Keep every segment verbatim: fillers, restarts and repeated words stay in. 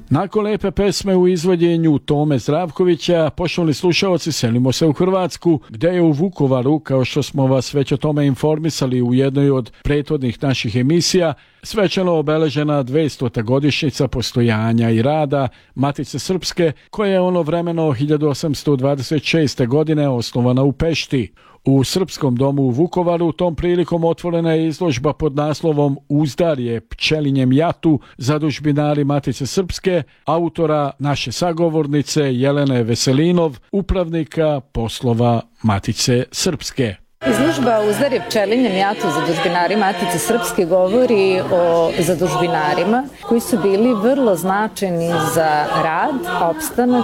Nakon lepe pesme u izvođenju Tome Zdravkovića, poštovani slušalci, selimo se u Hrvatsku, gdje je u Vukovaru, kao što smo vas već o tome informisali u jednoj od prethodnih naših emisija, svečano obeležena dvestota godišnjica postojanja i rada Matice Srpske, koja je ono vremeno hiljadu osamsto dvadeset šeste. godine osnovana u Pešti. U Srpskom domu u Vukovaru tom prilikom otvorena je izložba pod naslovom Uzdarje pčelinjem jatu zadužbinari Matice Srpske, autora naše sagovornice Jelene Veselinov, upravnika poslova Matice Srpske. Izložba Uzdarje pčelinjem jatu zadužbinari Matice Srpske govori o zadužbinarima koji su bili vrlo značajni za rad, opstanak,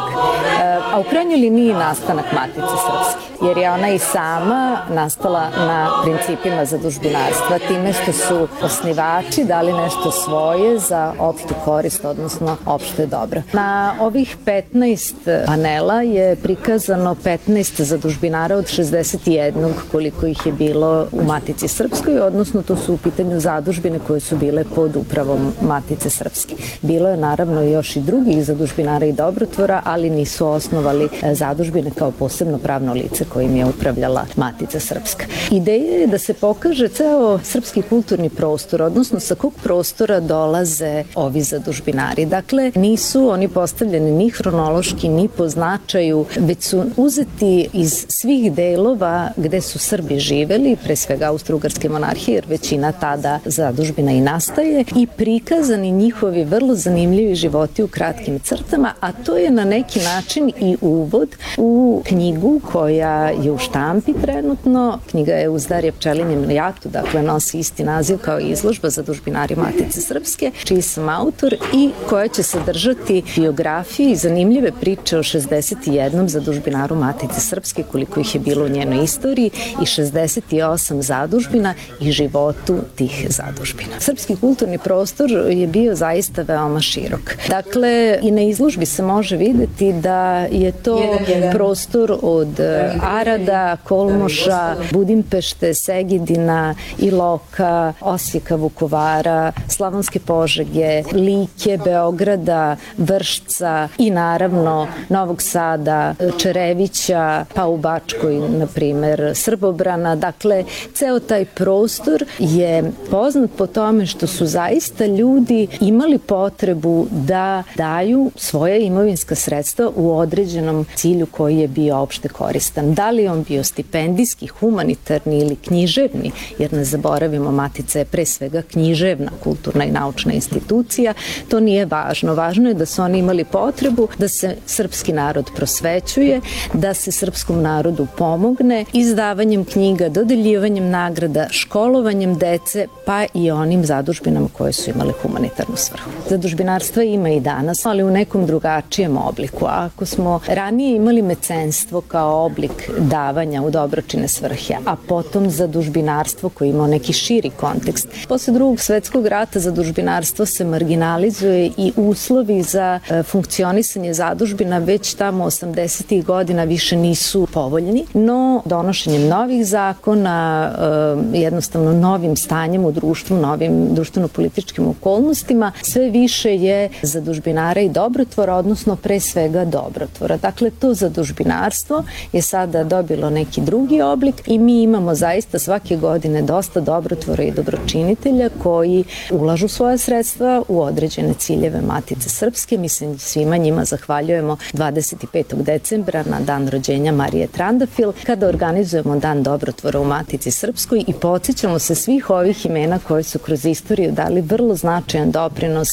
a u krajnjoj liniji nastanak Matice Srpske, jer je ona i sama nastala na principima zadužbinarstva, time što su osnivači dali nešto svoje za opštu korist, odnosno opšte dobro. Na ovih petnaest panela je prikazano petnaest zadužbinara od šezdeset jednog koliko ih je bilo u Matici Srpskoj, odnosno to su u pitanju zadužbine koje su bile pod upravom Matice Srpske. Bilo je naravno još i drugih zadužbinara i dobrotvora, ali nisu osnovali zadužbine kao posebno pravno lice kojim je upravljala Matica Srpska. Ideja je da se pokaže ceo srpski kulturni prostor, odnosno sa kog prostora dolaze ovi zadužbinari. Dakle, nisu oni postavljeni ni hronološki, ni po značaju, već su uzeti iz svih delova gde su Srbi živeli, pre svega Austro-Ugarske monarhije, jer većina tada zadužbina i nastaje, i prikazani njihovi vrlo zanimljivi životi u kratkim crtama, a to je na neki način i uvod u knjigu koja je u štampi trenutno. Knjiga je Uzdarje pčelinjem jatu, dakle nosi isti naziv kao i izložba zadužbinari Matice Srpske, čiji sam autor, i koja će sadržati biografije i zanimljive priče o šezdeset jednom zadužbinaru Matice Srpske, koliko ih je bilo u njenoj istoriji, i šezdeset osam zadužbina i životu tih zadužbina. Srpski kulturni prostor je bio zaista veoma širok. Dakle, i na izložbi se može videti da je to jedan, jedan. prostor od Arada, Kolmoša, Budimpešte, Segedina, Iloka, Osijeka, Vukovara, Slavonske Požege, Like, Beograda, Vršca i naravno Novog Sada, Čerevića, pa u Bačkoj, na primer, Srbobrana. Dakle, ceo taj prostor je poznat po tome što su zaista ljudi imali potrebu da daju svoje imovinska sredstva u određenom cilju koji je bio opšte koristan. Da li on bio stipendijski, humanitarni ili književni, jer ne zaboravimo, Matica je pre svega književna, kulturna i naučna institucija, to nije važno. Važno je da su oni imali potrebu da se srpski narod prosvećuje, da se srpskom narodu pomogne izdavanjem knjiga, dodeljivanjem nagrada, školovanjem dece, pa i onim zadužbinama koje su imale humanitarnu svrhu. Zadužbinarstva ima i danas, ali u nekom drugačijem obliku. Ako smo ranije imali mecenstvo kao oblik davanja u dobročine svrhe, a potom zadužbinarstvo koje ima neki širi kontekst. Posle drugog svetskog rata zadužbinarstvo se marginalizuje i uslovi za funkcionisanje zadužbina već tamo osamdesetih godina više nisu povoljni, no donošenjem novih zakona, jednostavno novim stanjem u društvu, novim društveno-političkim okolnostima, sve više je zadužbinara i dobrotvora, odnosno pre svega dobrotvora. Dakle, to zadužbinarstvo je sada dobilo neki drugi oblik i mi imamo zaista svake godine dosta dobrotvora i dobročinitelja koji ulažu svoje sredstva u određene ciljeve Matice Srpske. Mislim, svima njima zahvaljujemo dvadeset petog decembra na dan rođenja Marije Trandafil, kada organizujemo Dan dobrotvora u Matici Srpskoj i podsjećamo se svih ovih imena koji su kroz istoriju dali vrlo značajan doprinos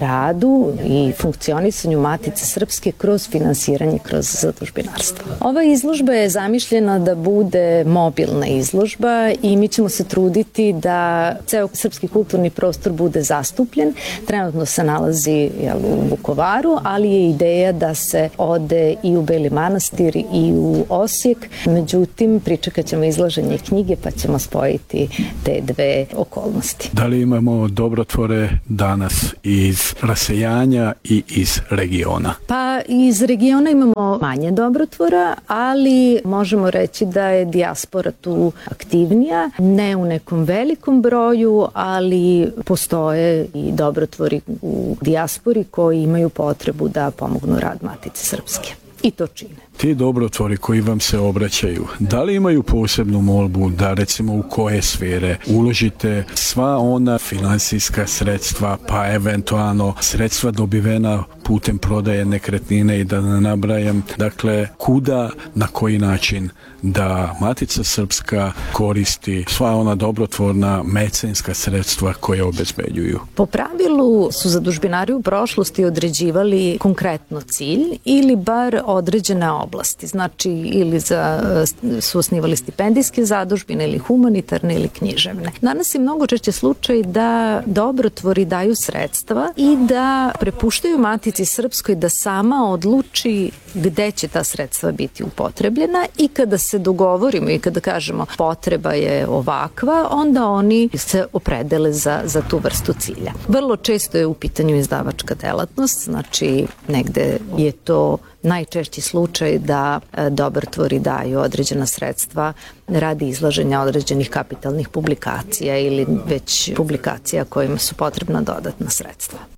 radu i funkcionisanju Matice Srpske kroz finansiranje, kroz zadužbinarstvo. Ova izložba je zamišljena da bude mobilna izložba i mi ćemo se truditi da ceo srpski kulturni prostor bude zastupljen. Trenutno se nalazi jel, u Vukovaru, ali je ideja da se ode i u Beli Manastir i u Osijek. Međutim, pričekat ćemo organišemo izlaženje knjige pa ćemo spojiti te dve okolnosti. Da li imamo dobrotvore danas iz rasejanja i iz regiona? Pa iz regiona imamo manje dobrotvora, ali možemo reći da je dijaspora tu aktivnija, ne u nekom velikom broju, ali postoje i dobrotvori u dijaspori koji imaju potrebu da pomognu rad Matice Srpske. I to čine. Ti dobrotvori koji vam se obraćaju, da li imaju posebnu molbu da recimo u koje sfere uložite sva ona finansijska sredstva, pa eventualno sredstva dobivena putem prodaje nekretnine i da ne nabrajam, dakle kuda, na koji način da Matica Srpska koristi sva ona dobrotvorna mecenska sredstva koje obezbeđuju? Po pravilu su zadužbinari u prošlosti određivali konkretno cilj ili bar određene oblasti. Znači ili za, su osnivali stipendijske zadužbine ili humanitarne ili književne. Danas je mnogo češće slučaj da dobrotvori daju sredstva i da prepuštaju Matici Srpskoj da sama odluči gde će ta sredstva biti upotrebljena i kada se dogovorimo i kada kažemo potreba je ovakva, onda oni se opredele za, za tu vrstu cilja. Vrlo često je u pitanju izdavačka delatnost, znači negde je to najčešći slučaj da dobrotvori daju određena sredstva radi izlaženja određenih kapitalnih publikacija ili već publikacija kojima su potrebna dodatna sredstva.